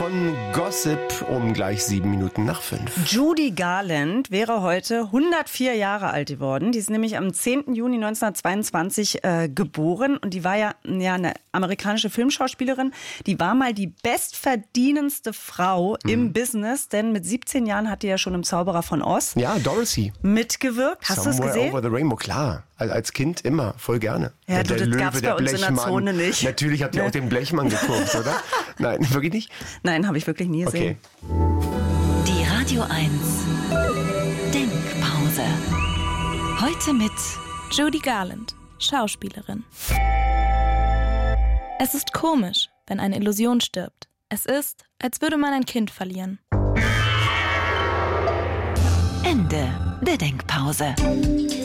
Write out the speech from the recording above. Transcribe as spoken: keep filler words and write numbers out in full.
von Gossip um gleich sieben Minuten nach fünf. Judy Garland wäre heute hundertvier Jahre alt geworden. Die ist nämlich am zehnten Juni neunzehnhundertzweiundzwanzig äh, geboren. Und die war ja, ja eine amerikanische Filmschauspielerin. Die war mal die bestverdienendste Frau mhm. im Business. Denn mit siebzehn Jahren hat die ja schon im Zauberer von Oz ja, Dorothy. mitgewirkt. Hast du es gesehen? Over the Rainbow, klar. Als Kind immer, voll gerne. Ja, der du, das Löwe, gab's der bei uns Blechmann. in der Zone nicht. Natürlich habt ihr ne? auch den Blechmann geguckt, oder? Nein, wirklich nicht? Nein, habe ich wirklich nie gesehen. Okay. Die Radio eins Denkpause. Heute mit Judy Garland, Schauspielerin. Es ist komisch, wenn eine Illusion stirbt. Es ist, als würde man ein Kind verlieren. Ende der Denkpause.